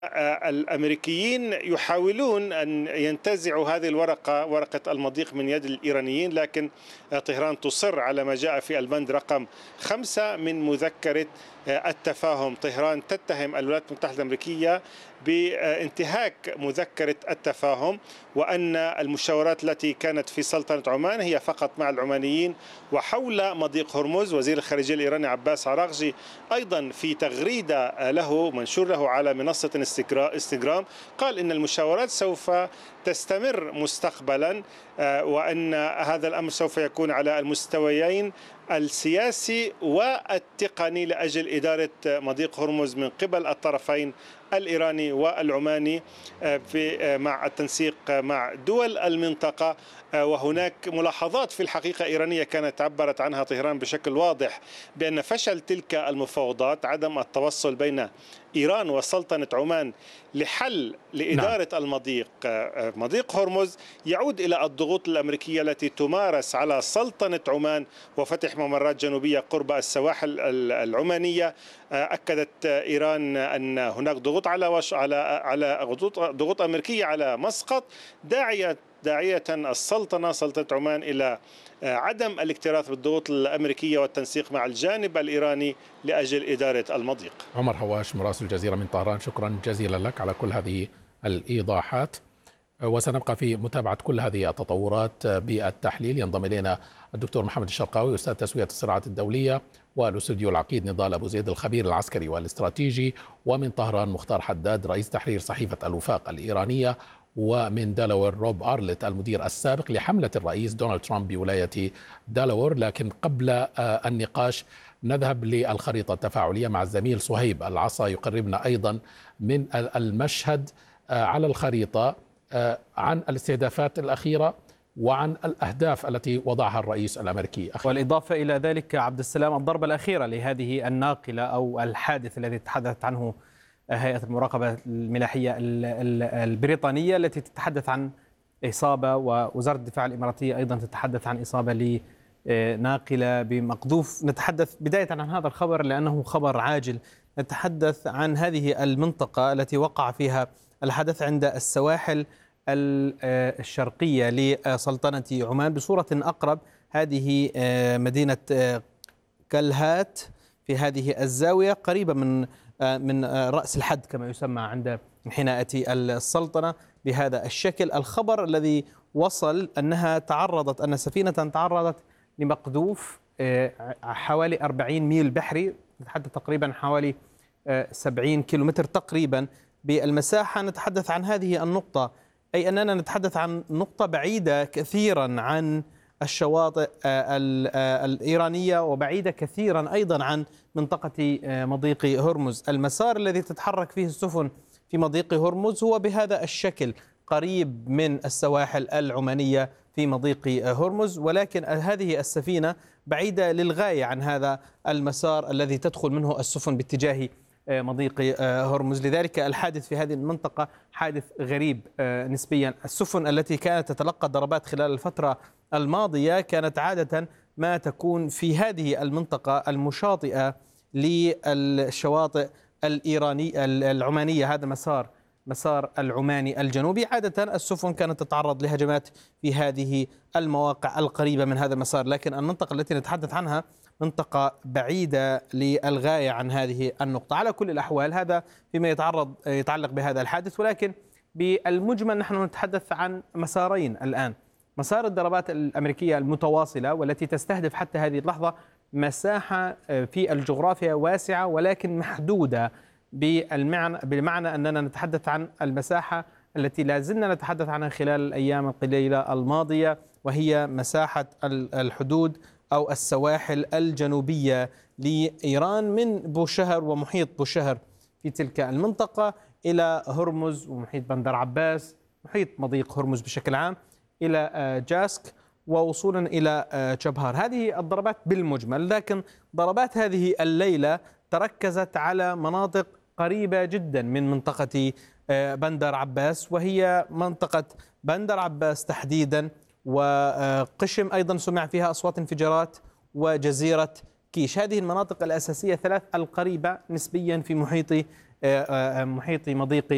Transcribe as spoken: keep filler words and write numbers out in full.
الأمريكيين يحاولون أن ينتزعوا هذه الورقة، ورقة المضيق، من يد الإيرانيين، لكن طهران تصر على ما جاء في البند رقم خمسة من مذكرة التفاهم. طهران تتهم الولايات المتحدة الأمريكية بانتهاك مذكرة التفاهم، وأن المشاورات التي كانت في سلطنة عمان هي فقط مع العمانيين وحول مضيق هرمز. وزير الخارجية الإيراني عباس عراغجي أيضا في تغريدة له منشور له على منصة انستغرام قال إن المشاورات سوف تستمر مستقبلا، وأن هذا الأمر سوف يكون على المستويين السياسي والتقني لأجل إدارة مضيق هرمز من قبل الطرفين الإيراني والعماني مع التنسيق مع دول المنطقة. وهناك ملاحظات في الحقيقة إيرانية كانت عبرت عنها طهران بشكل واضح بأن فشل تلك المفاوضات، عدم التوصل بين إيران وسلطنة عمان لحل لإدارة نعم. المضيق مضيق هرمز، يعود إلى الضغوط الأمريكية التي تمارس على سلطنة عمان وفتح ممرات جنوبية قرب السواحل العمانية. أكدت إيران أن هناك ضغوط على وش على على ضغوط ضغوط أمريكية على مسقط، داعية داعية السلطنة سلطنة عمان إلى عدم الاكتراث بالضغوط الأمريكية والتنسيق مع الجانب الإيراني لأجل إدارة المضيق. عمر هواش مراسل الجزيرة من طهران، شكرا جزيلا لك على كل هذه الإيضاحات، وسنبقى في متابعة كل هذه التطورات بالتحليل. ينضم إلينا الدكتور محمد الشرقاوي أستاذ تسوية الصراعات الدولية، والأستوديو العقيد نضال أبو زيد الخبير العسكري والاستراتيجي، ومن طهران مختار حداد رئيس تحرير صحيفة الوفاق الإيرانية، ومن دلاوير روب أرلت المدير السابق لحملة الرئيس دونالد ترامب بولاية دلاوير. لكن قبل النقاش نذهب للخريطة التفاعلية مع الزميل صهيب العصا يقربنا أيضا من المشهد على الخريطة عن الاستهدافات الأخيرة وعن الأهداف التي وضعها الرئيس الأمريكي. والإضافة إلى ذلك عبد السلام الضربة الأخيرة لهذه الناقلة أو الحادث الذي تحدثت عنه هيئة المراقبة الملاحية البريطانية التي تتحدث عن إصابة، ووزارة الدفاع الإماراتية أيضا تتحدث عن إصابة لناقلة بمقذوف. نتحدث بداية عن هذا الخبر لأنه خبر عاجل. نتحدث عن هذه المنطقة التي وقع فيها الحدث عند السواحل الشرقية لسلطنة عمان، بصورة أقرب هذه مدينة كلهات في هذه الزاوية قريبة من من رأس الحد كما يسمى عند حناءة السلطنة بهذا الشكل. الخبر الذي وصل أنها تعرضت أن سفينة تعرضت لمقذوف حوالي أربعين ميل بحري، نتحدث تقريبا حوالي سبعين كيلومتر تقريبا بالمساحة. نتحدث عن هذه النقطة، أي أننا نتحدث عن نقطة بعيدة كثيرا عن الشواطئ الإيرانية وبعيدة كثيرا أيضا عن منطقة مضيق هرمز. المسار الذي تتحرك فيه السفن في مضيق هرمز هو بهذا الشكل قريب من السواحل العمانية في مضيق هرمز، ولكن هذه السفينة بعيدة للغاية عن هذا المسار الذي تدخل منه السفن باتجاه مضيق هرمز. لذلك الحادث في هذه المنطقة حادث غريب نسبيا. السفن التي كانت تتلقى ضربات خلال الفترة الماضية كانت عادة ما تكون في هذه المنطقة المشاطئة للشواطئ الإيراني العمانية، هذا مسار مسار العماني الجنوبي. عادة السفن كانت تتعرض لهجمات في هذه المواقع القريبة من هذا المسار، لكن المنطقة التي نتحدث عنها منطقة بعيدة للغاية عن هذه النقطة. على كل الأحوال هذا فيما يتعرض يتعلق بهذا الحادث، ولكن بالمجمل نحن نتحدث عن مسارين الآن. مسار الضربات الأمريكية المتواصلة والتي تستهدف حتى هذه اللحظة مساحة في الجغرافيا واسعة ولكن محدودة، بالمعنى بالمعنى أننا نتحدث عن المساحة التي لا زلنا نتحدث عنها خلال الأيام القليلة الماضية، وهي مساحة الحدود أو السواحل الجنوبية لإيران من بوشهر ومحيط بوشهر في تلك المنطقة إلى هرمز ومحيط بندر عباس، محيط مضيق هرمز بشكل عام، إلى جاسك ووصولا إلى شبهار. هذه الضربات بالمجمل، لكن ضربات هذه الليلة تركزت على مناطق قريبة جدا من منطقة بندر عباس، وهي منطقة بندر عباس تحديدا، وقشم أيضا سمع فيها أصوات انفجارات، وجزيرة كيش. هذه المناطق الأساسية ثلاث القريبة نسبيا في محيط محيط مضيق